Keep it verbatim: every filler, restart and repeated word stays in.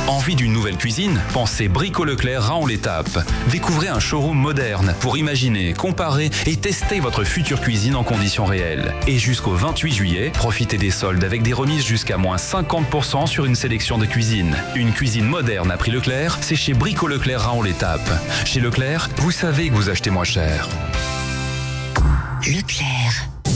Envie d'une nouvelle cuisine? Pensez Brico Leclerc Raon-l'Étape. Découvrez un showroom moderne pour imaginer, comparer et tester votre future cuisine en conditions réelles. Et jusqu'au vingt-huit juillet, profitez des soldes avec des remises jusqu'à moins cinquante pour cent sur une sélection de cuisine. Une cuisine moderne à prix Leclerc, c'est chez Brico Leclerc Raon-l'Étape. Chez Leclerc, vous savez que vous achetez moins cher. Leclerc.